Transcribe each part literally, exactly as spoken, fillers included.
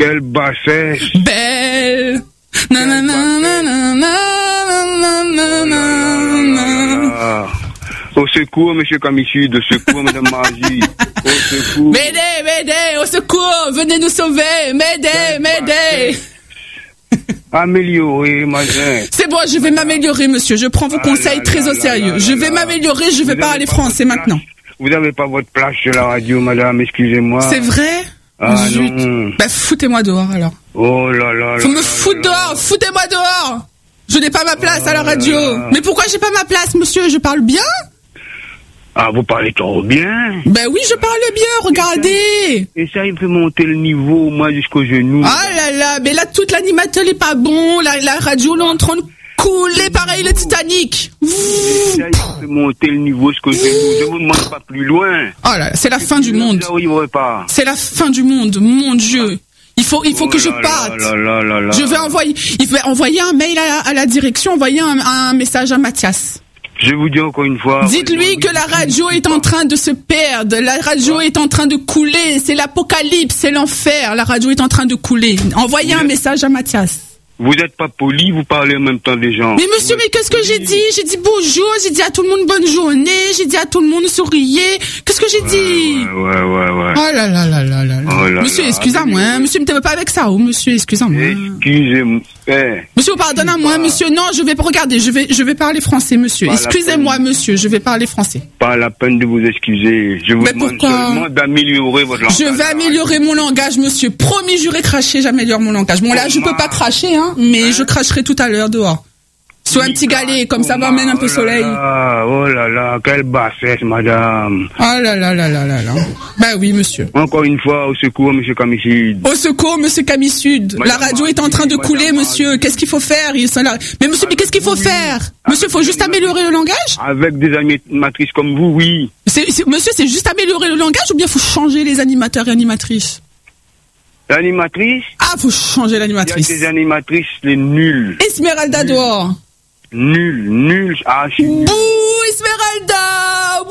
quelle bassesse. Belle. Nanana. Au secours, monsieur Kamisud, au secours, madame Margie. Au secours. M'aider, m'aider, au secours, venez nous sauver. M'aider, m'aider. Améliorer, madame. C'est bon, je vais m'améliorer, monsieur. Je prends vos Ah conseils là très là au là sérieux. là Je là vais là. m'améliorer, je vais Vous parler avez pas français votre maintenant. place. Vous n'avez pas votre place sur la radio, madame, excusez-moi. C'est vrai? Ah Zut. non. Bah, foutez-moi dehors, alors. Oh là là là. Faut me là foutre là dehors, foutez-moi dehors. Je n'ai pas ma place à la Oh radio. là là. Mais pourquoi j'ai pas ma place, monsieur? Je parle bien? Ah, vous parlez trop bien. Ben oui, je parle bien, regardez. Et ça, il fait monter le niveau, au moins jusqu'au genou. Ah là là, mais là, toute l'animateur est pas bon. La, la radio, là, en train de couler, pareil, le Titanic. Et ça, il fait monter le niveau jusqu'au genou. Je vous demande pas plus loin. Oh là, c'est la fin du monde. Vous n'arriverez pas. C'est la fin du monde, mon Dieu. Il faut, il faut Oh que je là parte. là là là là. Je vais envoyer, il faut envoyer un mail à la, à la direction, envoyer un, un message à Mathias. Je vous dis encore une fois. Dites-lui que la radio est en train de se perdre, la radio est en train de couler, c'est l'apocalypse, c'est l'enfer, la radio est en train de couler. Envoyez un message à Mathias. Vous n'êtes pas poli, vous parlez en même temps des gens. Mais monsieur, mais qu'est-ce que j'ai dit? J'ai dit bonjour, j'ai dit à tout le monde bonne journée, j'ai dit à tout le monde souriez. Qu'est-ce que j'ai dit? Ouais, ouais, ouais, ouais. Oh là là là là là là. Oh là Monsieur, là. excusez-moi, hein, monsieur, ne me pas avec ça, oh, monsieur, excusez-moi. Excusez-moi. Eh, Monsieur, pardonnez-moi, monsieur, non, je vais pas regarder, je vais, je vais parler français, monsieur. Pas la Excusez-moi, peine. monsieur, je vais parler français. pas la peine de vous excuser. Je vous Mais demande pourquoi seulement d'améliorer votre langage. Je vais améliorer mon langage, monsieur. Promis, juré, cracher, j'améliore mon langage. Bon, là, je peux pas cracher, hein, mais je cracherai tout à l'heure dehors. Sur un petit galet, comme ça va mettre un peu soleil. Ah, oh là là, quelle bassesse, madame. Oh là là là là là là. Bah oui, monsieur. Encore une fois, au secours, monsieur Kamisud. Au secours, monsieur Kamisud. La Madame radio est en train de Margie, couler, Madame monsieur. Margie. Qu'est-ce qu'il faut faire? Ils sont là. Mais monsieur, mais qu'est-ce qu'il faut Oui. faire? Monsieur, faut juste améliorer le langage? Avec des animatrices comme vous, oui. C'est, c'est- monsieur, c'est juste améliorer le langage ou bien faut changer les animateurs et animatrices? L'animatrice, Ah, faut changer il y a l'animatrice. des animatrices, les nuls. Esmeralda dehors. Nuls, nuls. Ah, je suis nul. Bouh, Esmeralda!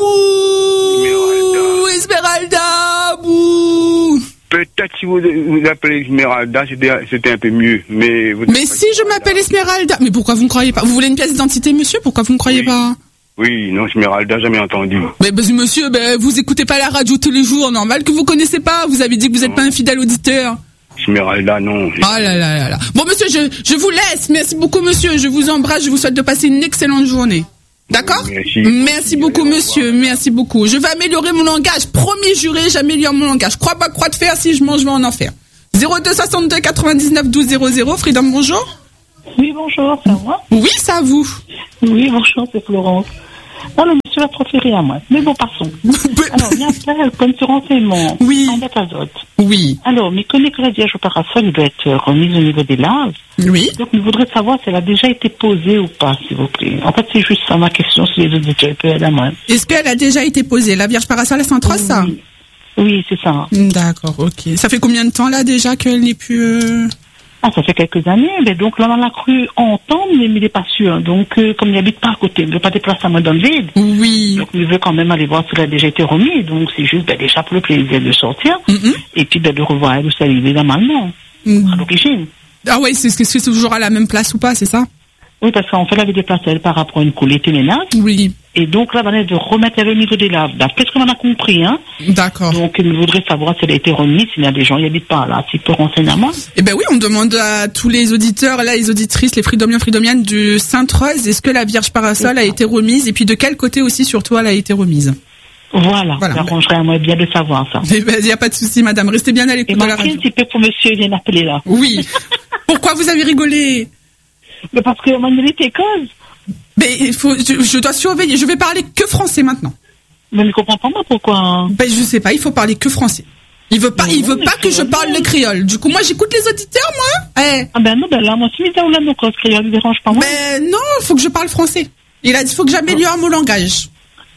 Bouh! Esmeralda! Bouh! Peut-être si vous vous appelez Esmeralda, c'était, c'était un peu mieux. Mais, vous Mais si je m'appelle Esmeralda. Mais pourquoi vous ne croyez pas? Vous voulez une pièce d'identité, monsieur? Pourquoi vous ne croyez Oui. pas? Oui, non, Esmeralda, jamais entendu. Mais bah, monsieur, bah, vous écoutez pas la radio tous les jours, normal que vous connaissez pas. Vous avez dit que vous n'êtes pas un fidèle auditeur. Esmeralda, non. Ah là là là là. Bon, monsieur, je, je vous laisse. Merci beaucoup, monsieur. Je vous embrasse. Je vous souhaite de passer une excellente journée. D'accord? Merci. Merci beaucoup, monsieur. Merci beaucoup. Je vais améliorer mon langage. Promis juré, j'améliore mon langage. Crois pas, croix de fer. Si je mange, je vais en enfer. zéro deux soixante-deux quatre-vingt-dix-neuf douze zéro zéro. Freedom, bonjour. Oui, bonjour, c'est à moi. Oui, c'est à vous. Oui, bonjour, c'est Florence. Non, le monsieur a préféré à moi. Mais bon, passons. Alors, il y a plein comme ce renseignement. Oui. En méthazote. Oui. Alors, mais connaît que la Vierge au parasol, il doit être remise au niveau des laves. Oui. Donc, je voudrais savoir si elle a déjà été posée ou pas, s'il vous plaît. En fait, c'est juste ça ma question, si les auditeurs peuvent aider à moi. Est-ce qu'elle a déjà été posée? La Vierge Parasol, c'est un trois, ça? Oui, oui c'est ça. D'accord, ok. Ça fait combien de temps, là, déjà, qu'elle n'est plus... euh, Ah, ça fait quelques années, mais donc là, on a cru entendre, mais il n'est pas sûr. Donc, euh, comme il n'habite pas à côté, il ne veut pas déplacer à moi dans le vide. Oui. Donc, il veut quand même aller voir si elle a déjà été remis. Donc, c'est juste, ben, déjà pour le plaisir de sortir. Mhm. Et puis, ben, de revoir elle où ça est normalement, Mhm. à l'origine. Ah ouais, c'est, c'est, c'est toujours à la même place ou pas, c'est ça? Oui, parce qu'en fait, elle avait déplacé elle par rapport à une coulée téménaire. Oui. Et donc, là, on est de remettre elle au niveau des laves. D'après ce qu'on a compris, hein. D'accord. Donc, il voudrait savoir si elle a été remise, s'il y a des gens qui n'habitent pas là. S'il peut renseigner à moi. Eh ben oui, on demande à tous les auditeurs, là, les auditrices, les freedomiens, freedomiennes du Sainte-Rose, est-ce que la Vierge Parasol a été remise? Et puis de quel côté aussi, surtout, elle a été remise? Voilà. Voilà. Ça arrangerait à moi bien de savoir ça. Eh ben, y a pas de souci, madame. Restez bien à Et l'écoute de la m'appelez radio. un petit peu pour monsieur, il vient d'appeler là. Oui. Pourquoi vous avez rigolé? Mais parce que mon tes causes. Mais il faut, je, je dois surveiller. Je vais parler que français maintenant. Mais je comprends pas moi pourquoi. Ben, je sais pas, il faut parler que français. Il veut pas, Non, il veut mais pas que je créole, parle non. le créole. Du coup, moi, j'écoute les auditeurs, moi. Eh. Ah ben non, ben là, moi, si je là, donc, ce créole ne dérange pas moi. Mais non, il faut que je parle français. Il a dit, il faut que j'améliore mon langage.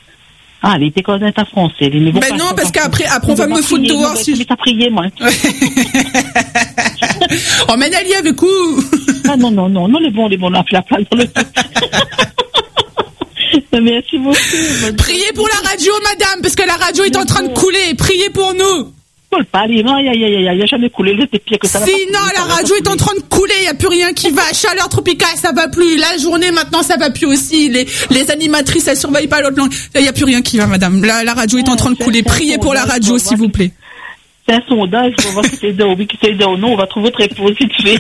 Ah, les tes causes est français. Mais bon, Ben non, parce qu'après, après, on va me foutre dehors si je... Je vais prier, moi. Oh, mais Nelly avec vous. Ah non, non, non, non, les bons, les bons, on a fait la place dans le Merci beaucoup. Priez pour la radio, madame, parce que la radio est en train de couler. Priez pour nous. Paul parler, non, il y a, il y a, il y a jamais coulé, c'était pire que ça. Sinon, la radio est en train de couler, il y a plus rien qui va. Chaleur tropicale, ça va plus. La journée, maintenant, ça va plus aussi. Les, les animatrices, elles surveillent pas l'autre langue. Il y a plus rien qui va, madame. La, la radio est en train de couler. Priez pour la radio, s'il vous plaît. C'est un sondage, on va voir qui c'est d'un oui, qui c'est d'un non, on va trouver votre réponse si tu fais.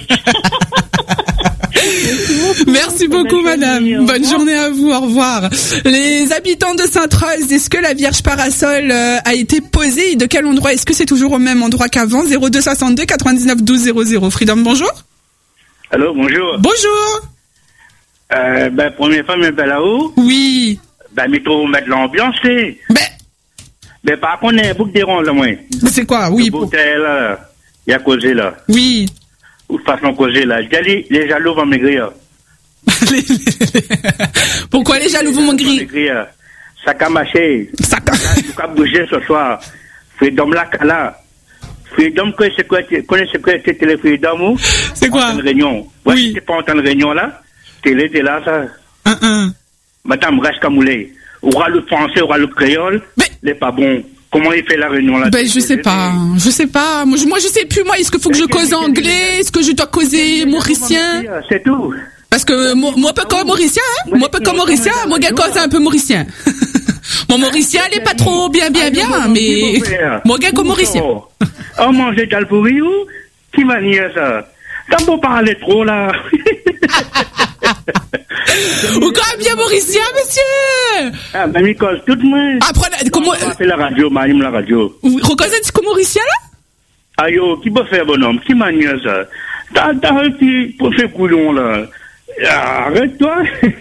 Merci beaucoup, madame. Bonne journée à vous. Au revoir. Les habitants de Sainte-Rose, est-ce que la Vierge Parasol euh, a été posée? De quel endroit? Est-ce que c'est toujours au même endroit qu'avant? zéro deux soixante-deux quatre-vingt-dix-neuf douze zéro zéro. Freedom, bonjour. Allô, bonjour. Bonjour. Euh, ben, première fois, mais ben là-haut. Oui. Ben, mais trop mettre l'ambiance, c'est. Ben. Ben, par contre, il y a beaucoup de dérange, là, moi. C'est quoi? Oui. Le bouteille, là. Il y a causé, là. Oui. Ou de façon causée, là. Je dis, les jaloux vont maigrir. Pourquoi les jaloux vont maigrir? Ça a marché. Ça a bougé ce soir. Freedom là, là. Freedom, c'est quoi? Connaissez quoi? C'était le Freedom ou? C'est quoi? Une réunion. Oui. Ouais, c'était pas en temps de réunion, là. Télé, t'es là, ça. Un, un. Madame, reste comme vous voulez. Aura le français, aura le créole. Mais. Il n'est pas bon. Comment il fait la réunion là? Ben, je sais pas. Je sais pas. Moi, je, moi, je sais plus, moi. Est-ce qu'il faut que je cause anglais? Est-ce que je dois causer mauricien? C'est tout. Parce que moi, moi, pas comme mauricien, hein. Moi, pas comme mauricien. Moi, gars, cause un peu mauricien. Mon mauricien, elle est pas trop bien, bien, bien, mais. Moi, gars, comme mauricien. Oh, manger d'alpouri ou? Qui m'a nié ça? T'as beau parler trop, là. Ou quand même bien mauricien, monsieur! Ah, ben, il cause tout le monde. Après, comment. On fait la radio, m'anime la radio. Reconnaissez comme mauricien, là? Aïe, qui peut faire bonhomme? Qui m'a nié ça? T'as, t'as un petit, pour faire coulon, là. Arrête-toi.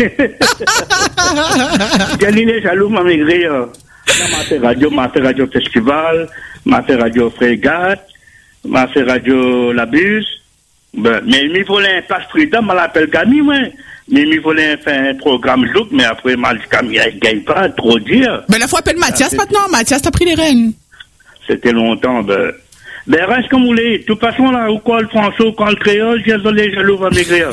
J'ai les jaloux, m'a maigri. M'a fait radio, m'a fait radio festival, m'a fait radio frégate, m'a fait radio la bus. Ben, mais il fallait un passe Freedom, on l'appelle Camille, ouais. Mais il fallait faire un programme look, mais après, mal Camille, il gagne pas, trop dire. Ben, la fois appelle Mathias maintenant. Mathias, t'as pris les rênes. C'était longtemps, ben. Ben, reste comme vous voulez. De toute façon, là, ou quoi le français, ou quoi le créole, j'ai les jaloux, va maigrir.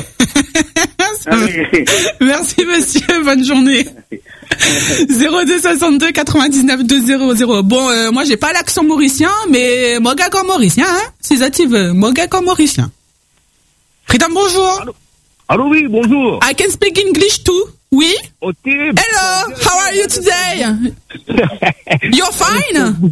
Merci, monsieur. Bonne journée. zéro deux soixante-deux quatre-vingt-dix-neuf douze zéro zéro. Bon, euh, moi, j'ai pas l'accent mauricien, mais moi, gars comme mauricien, hein. Si ça tu veux. Moi, gars comme mauricien. Freedom, bonjour. Allô, Allô oui, bonjour. I can speak English too. Oui? Ok. Hello, how are you today? You're fine?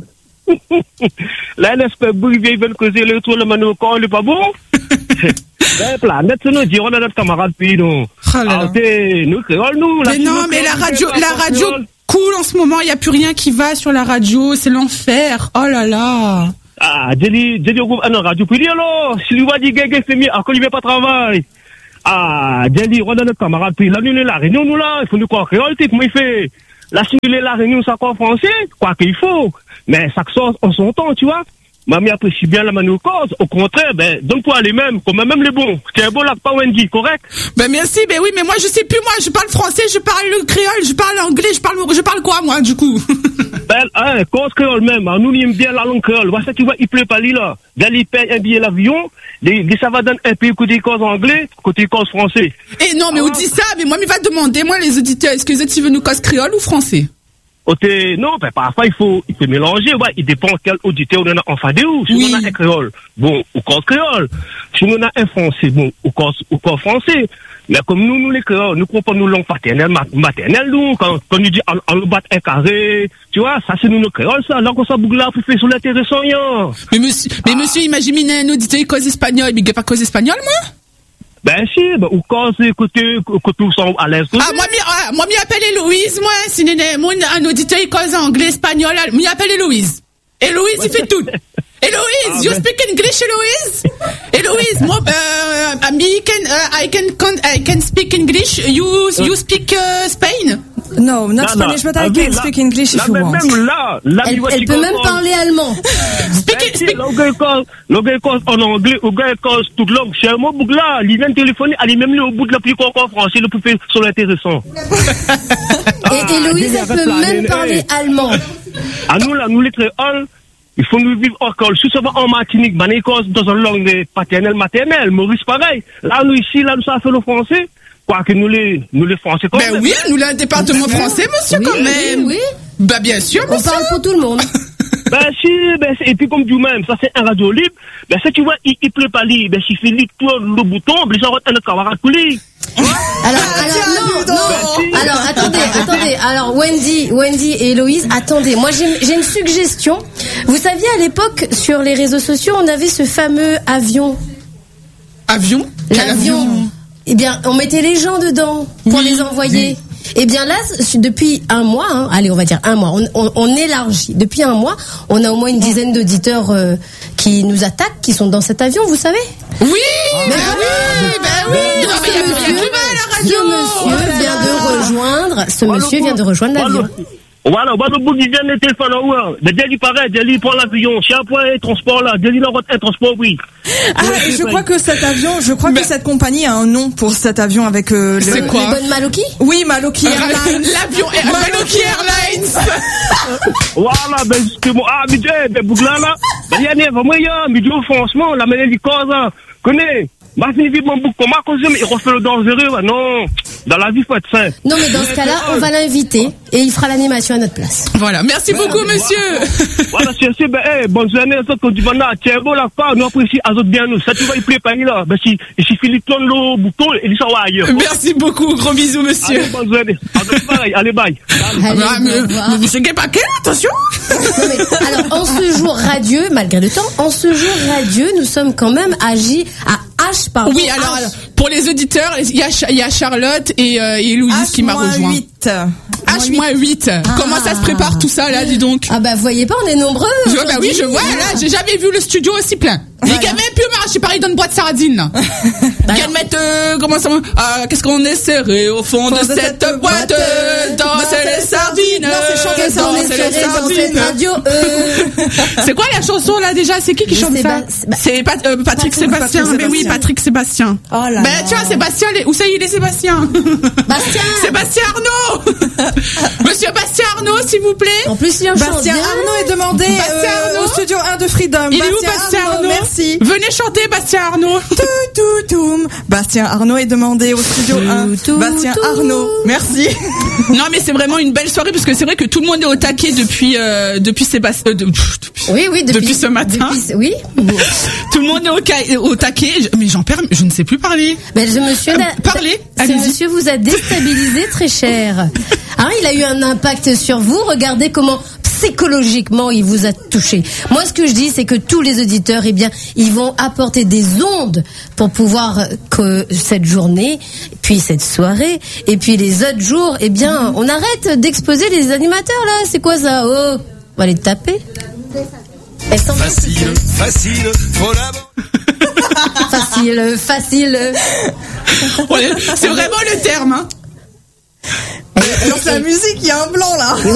Là, n'est-ce pas, vous veulent causer le tour, le manu, quand il est pas bon? Ben, planète, nous dirons à notre camarade, puis nous. Oh là là. Ah, nous, créoles, nous. Mais non, mais la radio, la radio cool en ce moment, il n'y a plus rien qui va sur la radio, c'est l'enfer. Oh là là. Ah, j'ai dit, j'ai dit au groupe, ah non, radio, puis alors, si lui va dire, gay, c'est mieux, encore il ne va pas travailler. Ah, j'ai dit, on a notre camarade, puis là, nous, la réunion, nous, là, il faut nous croire créole, comment il fait? Là, si nous, la réunion, ça quoi français, quoi qu'il faut. Mais ça sort en son temps, tu vois. Mamie apprécie bien la manu cause. Au contraire, ben, donne-toi les mêmes, comme même les bons. Tiens, bon, là, pas Wendy, correct? Ben, merci, ben oui, mais moi, je sais plus, moi, je parle français, je parle le créole, je parle anglais, je parle, je parle quoi, moi, du coup? Ben, hein, cause créole même, hein, nous, on aime bien la langue créole. Voilà, tu vois, il plaît pas, là. D'aller payer un billet l'avion, des, des, ça va donner un pays côté cause anglais, côté cause français. Eh non, mais ah. On dit ça, mais moi, il va demander, moi, les auditeurs, est-ce que tu veux nous cause créole ou français? Non, ben, parfois, il faut, il faut mélanger, ouais. Il dépend quel auditeur on a en fait où. Si oui. On a un créole, bon, ou cause créole. Si on a un français, bon, ou cause, ou cause français. Mais comme nous, nous, les créoles, nous comprenons nos langues paternelles, maternelles, nous, quand, quand nous dit, on, on nous bat un carré, tu vois, ça, c'est nous, nos créoles, ça. Là, qu'on s'en boucle là, pour faire sur l'intéressant, rien. Mais monsieur, ah. mais monsieur, imaginez un auditeur, il cause espagnol, mais il n'a pas cause espagnol, moi? Ben si, ben, ou quand c'est côté, côté où sont à l'aise. Ah, moi, mi, ah, moi, m'y appelle Héloïse, moi, si n'est, moi, un auditeur, il cause anglais, espagnol, m'y appelle Héloïse. Héloïse, il fait tout. Héloïse, ah, you ben. Speak English, Héloïse? Héloïse, moi, euh, me can, uh, I can, can, I can speak English, you, you speak, uh, Spain? No, not Spanish, but I can speak English if you want. Là, là, elle elle peut même parler allemand. Speak, speak. Le gars cause, le gars cause en anglais, le gars cause toute langue. Chez moi, là, il vient de téléphoner, elle est même là au bout de la plus qu'en français, le plus sur l'intéressant. Et Héloïse, elle peut même parler allemand. À nous, là, nous les créoles, il faut nous vivre encore, souvent en Martinique, ben, cause dans une langue paternelle, maternelle. Maurice, pareil. Là, nous, ici, là, nous, ça fait le français. Quoi que nous les, nous les Français quand ben même. Ben oui, nous, le département français, monsieur, oui, quand même. Oui, oui. Bah, bien sûr, on monsieur. parle pour tout le monde. Ben si, ben, et puis comme du même, ça c'est un radio libre. Ben si tu vois, il, il pleut pas libre. Ben si Philippe tourne le bouton, ben ça va être un autre camarade pour lui. Alors, alors, non, non. Alors, attendez, attendez. Alors, Wendy, Wendy et Héloïse, attendez. Moi, j'ai, j'ai une suggestion. Vous saviez, à l'époque, sur les réseaux sociaux, on avait ce fameux avion. Avion? Quel L'avion. avion? Eh bien, on mettait les gens dedans pour Oui, les envoyer. oui. Eh bien là, depuis un mois, hein, allez, on va dire un mois, on, on, on élargit. Depuis un mois, on a au moins une dizaine d'auditeurs euh, qui nous attaquent, qui sont dans cet avion, vous savez? Oui, Mais bah voilà. oui, bah oui. Donc, Non, mais ce il y a plus monsieur, rien à la ce radio. monsieur vient de rejoindre, ce monsieur vient de rejoindre l'avion. Voilà, on va le bout du vient de téléphone, ouais. Mais dès qu'il paraît, dès qu'il prend l'avion, si un point est transport là, dès qu'il envoie un transport, oui. Ah, et je crois que cet avion, je crois Mais- que cette compagnie a un nom pour cet avion avec euh, le. C'est quoi? Les bonnes Maloki? Oui, Maloki Airlines. L'avion Air- Maloki Airlines. Voilà, ben justement, ah, mais Dieu, ben Bougla là, ben y'a n'est pas moyen, mais Dieu, franchement, la mêlée du corps, là, connais, ma fille vit mon bouc, comment cause, mais il refait le dangereux, non, dans la vie, faut être sain. Non, mais dans ce cas-là, on va l'inviter et il fera l'animation à notre place. Voilà, merci beaucoup, monsieur. Voilà, c'est c'est, ben, eh, bonne journée, ça, quand tu vas là, tiens, bon, la part, nous apprécions à autres bien nous, ça, tu vas y préparer là, ben si, et si Philippe tourne le bouton, il s'en va ailleurs. Merci beaucoup, gros bisous, monsieur. Allez, bonne journée. Allez, pareil, allez, bye. Allez, Ah, au mais, revoir. mais monsieur Guépaquet, attention. Non, mais, alors, en ce jour radieux, malgré le temps, en ce jour radieux, nous sommes quand même agi à H, pardon. Oui, alors, H. alors, pour les auditeurs, il y a, Cha- il y a Charlotte et, euh, et Louise qui m'a rejoint. huit. H huit. Comment ça se prépare tout ça, là, dis donc? Ah bah, vous voyez pas, on est nombreux. Je vois, bah oui, aujourd'hui. je vois, là, j'ai jamais vu le studio aussi plein. Les Voilà. gamins plus marcher pareil dans une boîte sardine, là. Qu'elle mette, euh, comment ça, ah, qu'est-ce qu'on est serré au fond de Fond de cette cette boîte, boîte, danser les sardines. Non, c'est chanter Qu'est-ce qu'on est danser les serré dans cette sardines. radio, euh. C'est quoi la chanson, là, déjà? C'est qui qui Je chante sais ça? pas, c'est- bah, C'est Pat- euh, Patrick Patrick- Sébastien. Patrick Mais oui, Sébastien. Patrick Sébastien. Oh là Ben, là. tiens, Sébastien, les- où ça, il est Sébastien? Bastien. Sébastien Arnaud. Monsieur Bastien Arnaud, s'il vous plaît. En plus, il en chante Bastien bien. Arnaud est demandé Bastien euh, Arnaud. au studio un de Freedom. Il est où, Bastien Arnaud? Merci. Venez chanter, Bastien Arnaud. Tout, tout, tout. Bastien Arnaud est demandé au studio un. tout, Bastien tout. Arnaud. Merci. Non, mais c'est vraiment une belle soirée parce que c'est vrai que tout le monde est au taquet depuis euh, depuis Sébastien. euh, de- pff, depuis- Oui, oui, depuis, Depuis ce matin. depuis- oui. Tout le monde est au, ca- au taquet. Je- Mais j'en perds, je ne sais plus parler. Ben, ce monsieur, Euh, n'a- parlez, ce allez-y. monsieur vous a déstabilisé, très cher. Hein, il a eu un impact sur vous. Regardez comment psychologiquement il vous a touché. Moi, ce que je dis, c'est que tous les auditeurs, eh bien, ils vont apporter des ondes pour pouvoir euh, que cette journée, puis cette soirée, et puis les autres jours, eh bien, on arrête d'exposer les animateurs là. C'est quoi ça? Oh, on va les taper. Elles sont Facile, facile, faut d'abord. facile, facile. Ouais, c'est vraiment le terme. Hein. Lance la musique, il y a un blanc là.